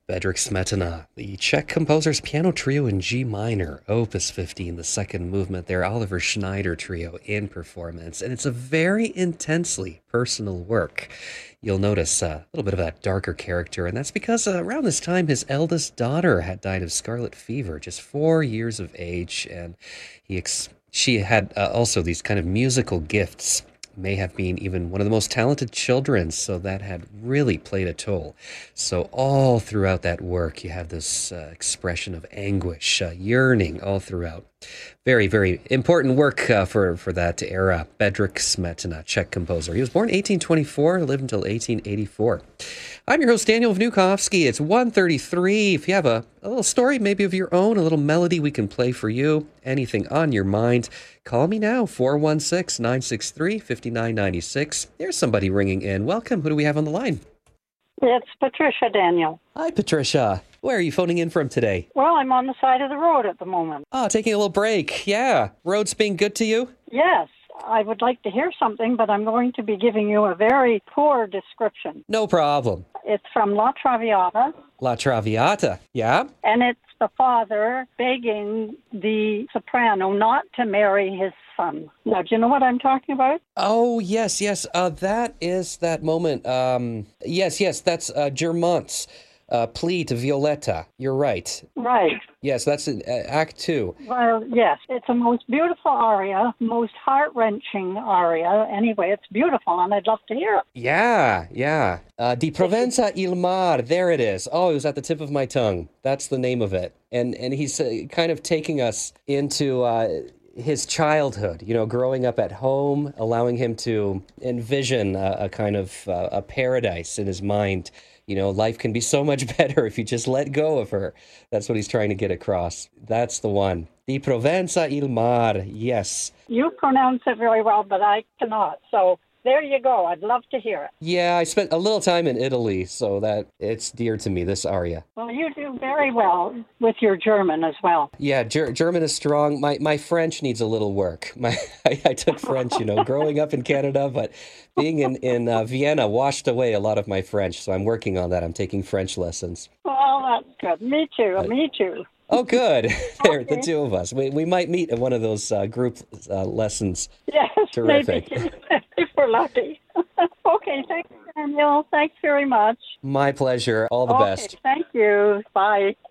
Bedřich Smetana, the Czech composer's piano trio in G minor, Opus 15, the second movement there, Oliver Schneider trio in performance. And it's a very intensely personal work. You'll notice a little bit of that darker character, and that's because around this time his eldest daughter had died of scarlet fever, just 4 years of age, and she had also these kind of musical gifts, may have been even one of the most talented children, so that had really played a toll. So all throughout that work, you have this expression of anguish, yearning all throughout. Very, very important work for that era. Bedřich Smetana, Czech composer. He was born 1824, lived until 1884. I'm your host, Daniel Vnukovsky. It's 1:33. If you have a little story, maybe of your own, a little melody we can play for you, anything on your mind, call me now, 416-963-5996. There's somebody ringing in. Welcome. Who do we have on the line? It's Patricia, Daniel. Hi, Patricia. Where are you phoning in from today? Well, I'm on the side of the road at the moment. Oh, taking a little break. Yeah. Roads being good to you? Yes, I would like to hear something, but I'm going to be giving you a very poor description. No problem. It's from La Traviata. La Traviata, yeah? And it's the father begging the soprano not to marry his son. Now, do you know what I'm talking about? Oh, yes. That is that moment. Yes, that's Germont's plea to Violetta. You're right. Right. Yes, that's in Act 2. Well, yes, it's a most beautiful aria, most heart-wrenching aria. Anyway, it's beautiful, and I'd love to hear it. Yeah. Di Provenza il Mar. There it is. Oh, it was at the tip of my tongue. That's the name of it. And he's kind of taking us into his childhood, growing up at home, allowing him to envision a kind of a paradise in his mind. Life can be so much better if you just let go of her. That's what he's trying to get across. That's the one. Di Provenza il Mar, yes. You pronounce it very well, but I cannot. So there you go. I'd love to hear it. Yeah, I spent a little time in Italy, so that it's dear to me, this aria. Well, you do very well with your German as well. Yeah, German is strong. My French needs a little work. I took French, growing up in Canada, but being in Vienna washed away a lot of my French, so I'm working on that. I'm taking French lessons. Well, that's good. Me too. Oh, good. There, Okay. the two of us. We might meet at one of those group lessons. Yes, Terrific. maybe if we're lucky. Okay, thanks, Daniel. Thanks very much. My pleasure. All the Okay, best. thank you. Bye.